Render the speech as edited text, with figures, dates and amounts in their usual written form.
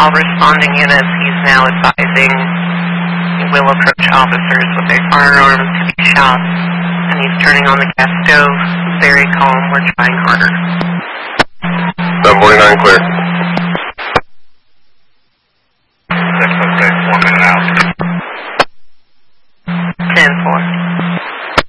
All responding units, he's now advising will approach officers with their firearms to be shot, and he's turning on the gas stove. Very calm, we're trying harder. 749 clear.